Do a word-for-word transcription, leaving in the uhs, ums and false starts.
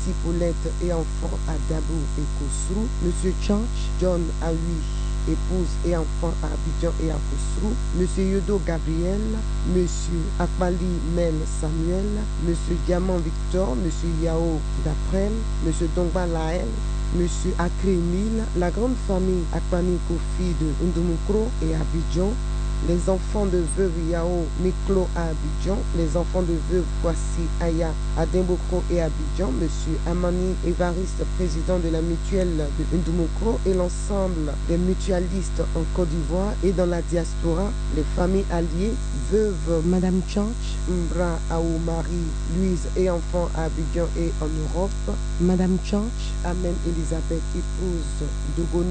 Paulette et enfants à Dabo et Kosrou. Monsieur Chanch, John Aoui, épouse et enfants à Abidjan et à Kosrou. Monsieur Yodo Gabriel, Monsieur Akbali Mel Samuel, Monsieur Diamant Victor, Monsieur Yao Daprel, Monsieur Dongba Lael, Monsieur Akre Emile, la grande famille Akbani Kofi de Ndumukro et Abidjan, les enfants de veuve Yao Miklo à Abidjan, les enfants de veuve Kwasi Aya à Dimbokro et Abidjan, Monsieur Amani Evariste, président de la mutuelle de Ndumukro et l'ensemble des mutualistes en Côte d'Ivoire et dans la diaspora, les familles alliées, veuve Madame Chanch, Mbra Aou Marie, Louise et enfants à Abidjan et en Europe, Madame Chanch, Amen Elisabeth, épouse de Gono